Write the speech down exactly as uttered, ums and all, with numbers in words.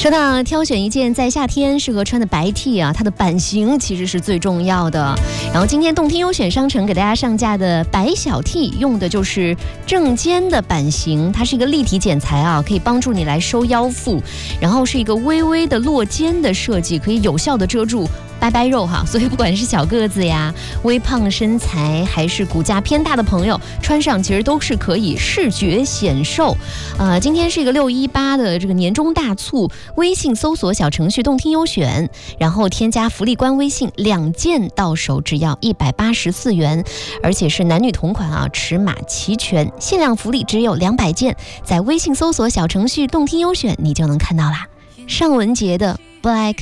说到挑选一件在夏天适合穿的白 T 啊，它的版型其实是最重要的。然后今天动听优选商城给大家上架的白小 T 用的就是正肩的版型，它是一个立体剪裁啊，可以帮助你来收腰腹，然后是一个微微的落肩的设计，可以有效的遮住拜拜肉哈，所以不管是小个子呀、微胖身材，还是骨架偏大的朋友，穿上其实都是可以视觉显瘦。呃，今天是一个六一八的这个年终大促，微信搜索小程序动听优选，然后添加福利官微信，两件到手只要一百八十四元，而且是男女同款啊，尺码齐全，限量福利只有两百件，在微信搜索小程序动听优选，你就能看到啦。尚雯婕的 Black